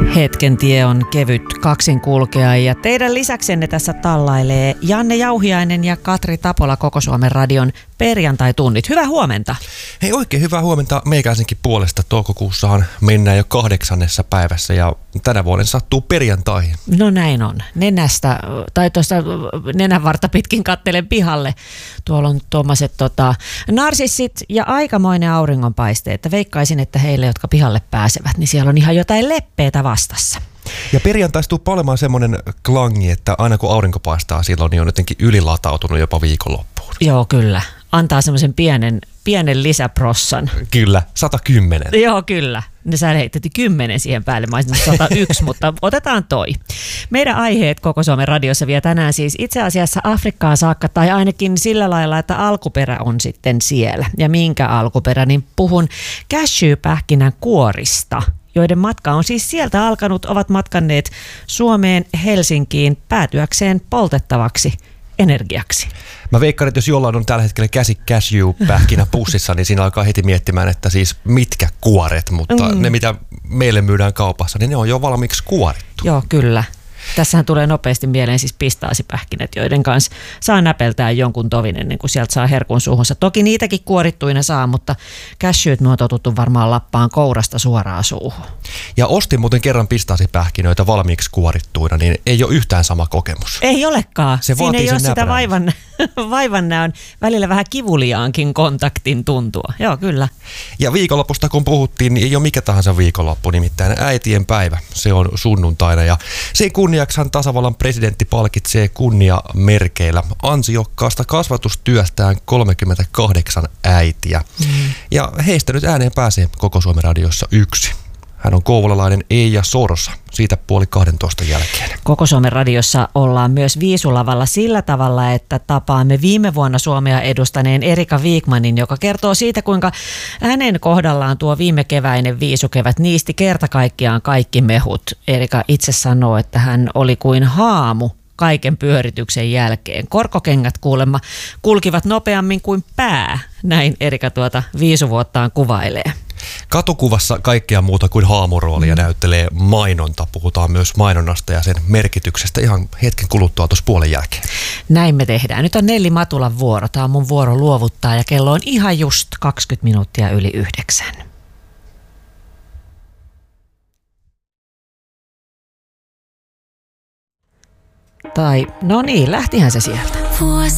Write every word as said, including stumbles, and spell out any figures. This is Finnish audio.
Hetken tie on kevyt kaksin kulkea ja teidän lisäksenne tässä tallailee Janne Jauhiainen ja Katri Tapola Koko Suomen radion perjantai-tunnit. Hyvää huomenta. Hei, oikein hyvää huomenta meikäisenkin puolesta. Toukokuussahan mennään jo kahdeksannessa päivässä ja tänä vuoden sattuu perjantaihin. No näin on. Nenästä, tai tuosta nenänvarta pitkin kattelen pihalle. Tuolla on tuommoiset tota, narsissit ja aikamoinen auringonpaiste. Että veikkaisin, että heille, jotka pihalle pääsevät, niin siellä on ihan jotain leppeitä vastassa. Ja perjantaistuu olemaan semmoinen klangi, että aina kun aurinko paistaa silloin, niin on jotenkin ylilatautunut jopa viikonloppuun. Joo, kyllä. Antaa semmoisen pienen, pienen lisäprossan. Kyllä, sata kymmenen. Joo, kyllä. Ne sä heittäti kymmenen siihen päälle, mä olisin sata yksi, mutta otetaan toi. Meidän aiheet Koko Suomen radiossa vielä tänään siis itse asiassa Afrikkaan saakka, tai ainakin sillä lailla, että alkuperä on sitten siellä. Ja minkä alkuperä, niin puhun cashew-pähkinän kuorista, joiden matka on siis sieltä alkanut, ovat matkanneet Suomeen, Helsinkiin päätyäkseen poltettavaksi energiaksi. Mä veikkaan, että jos jollain on tällä hetkellä käsi cashew-pähkinä pussissa, niin siinä alkaa heti miettimään, että siis mitkä kuoret, mutta mm. ne mitä meille myydään kaupassa, niin ne on jo valmiiksi kuorittu. Joo, kyllä. Tässähän tulee nopeasti mieleen siis pistaasipähkinät, joiden kanssa saa näpeltää jonkun tovin ennen kuin sieltä saa herkun suuhunsa. Toki niitäkin kuorittuina saa, mutta cashewt nuo totuttu varmaan lappaan kourasta suoraan suuhun. Ja ostin muuten kerran pistaasipähkinöitä valmiiksi kuorittuina, niin ei ole yhtään sama kokemus. Ei olekaan. Se Siinä ei ole sitä vaivan, vaivannäön välillä vähän kivuliaankin kontaktin tuntua. Joo, kyllä. Ja viikonlopusta kun puhuttiin, niin ei ole mikä tahansa viikonloppu, nimittäin äitien päivä. Se on sunnuntaina ja sen kunniaksihan tasavallan presidentti palkitsee kunniamerkeillä ansiokkaasta kasvatustyöstään kolmekymmentäkahdeksan äitiä. Mm. Ja heistä nyt ääneen pääsee Koko Suomen radiossa yksi. Hän on kouvolalainen Eija Sorsa, siitä puoli kahdentoista jälkeen. Koko Suomen radiossa ollaan myös viisulavalla sillä tavalla, että tapaamme viime vuonna Suomea edustaneen Erika Wigmanin, joka kertoo siitä, kuinka hänen kohdallaan tuo viime keväinen viisukevät niisti kerta kaikkiaan kaikki mehut. Erika itse sanoo, että hän oli kuin haamu kaiken pyörityksen jälkeen. Korkokengät kuulemma kulkivat nopeammin kuin pää, näin Erika tuota viisuvuottaan kuvailee. Katukuvassa kaikkea muuta kuin haamuroolia mm. näyttelee mainonta. Puhutaan myös mainonnasta ja sen merkityksestä ihan hetken kuluttua tuossa puolen jälkeen. Näin me tehdään. Nyt on Nelli Matulan vuoro. Tämä on mun vuoro luovuttaa ja kello on ihan just kaksikymmentä minuuttia yli yhdeksän. Tai no niin, lähtihän se sieltä.